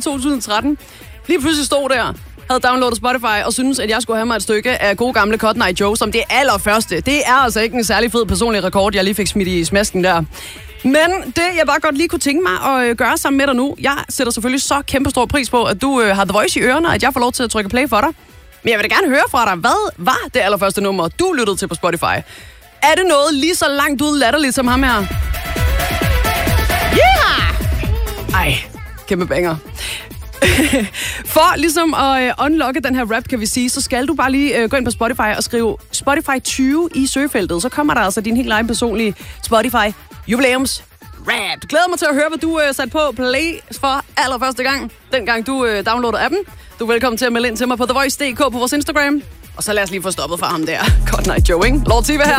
i 2013. Lige pludselig stod der, havde downloadet Spotify og synes, at jeg skulle have mig et stykke af gode gamle Cotton Eye Joe som det allerførste. Det er altså ikke en særlig fed personlig rekord, jeg lige fik smidt i smasken der. Men det, jeg bare godt lige kunne tænke mig at gøre sammen med dig nu, jeg sætter selvfølgelig så kæmpestor pris på, at du har The Voice i ørerne, og at jeg får lov til at trykke play for dig. Men jeg vil da gerne høre fra dig, hvad var det allerførste nummer, du lyttede til på Spotify? Er det noget lige så langt ud latterligt som ham her? Yeah! Ej, kæmpe banger. For ligesom at unlocke den her rap, kan vi sige, så skal du bare lige gå ind på Spotify og skrive Spotify 20 i søgefeltet. Så kommer der altså din helt egen personlige Spotify jubilæums rap. Glæder mig til at høre, hvad du satte på play for allerførste gang, dengang du downloadede appen. Du er velkommen til at melde ind til mig på TheVoice.dk på vores Instagram. Og så lad os lige få stoppet for ham der. Cotton Eye Joe, ikke? Lord Tiva her.